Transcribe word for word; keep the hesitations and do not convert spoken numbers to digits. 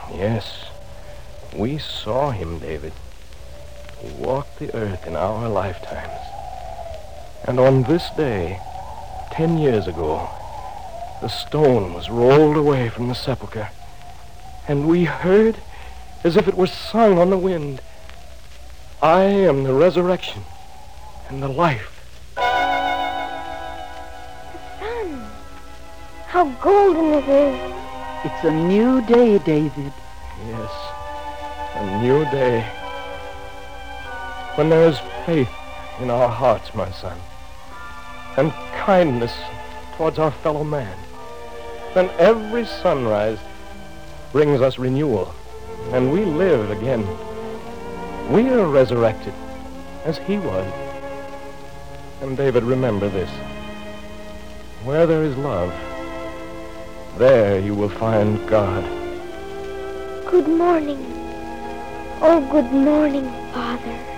Yes, we saw him, David. He walked the earth in our lifetimes. And on this day, ten years ago, the stone was rolled away from the sepulcher, and we heard, as if it were sung on the wind, I am the resurrection and the life. The sun. How golden it is. It's a new day, David. Yes, a new day. When there is faith in our hearts, my son, and kindness towards our fellow man, then every sunrise brings us renewal, and we live again. We are resurrected, as he was. And David, remember this. Where there is love, there you will find God. Good morning. Oh, good morning, Father.